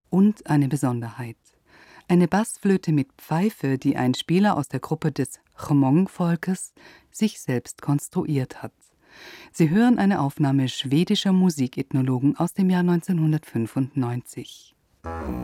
Und eine Besonderheit: eine Bassflöte mit Pfeife, die ein Spieler aus der Gruppe des Hmong-Volkes sich selbst konstruiert hat. Sie hören eine Aufnahme schwedischer Musikethnologen aus dem Jahr 1995.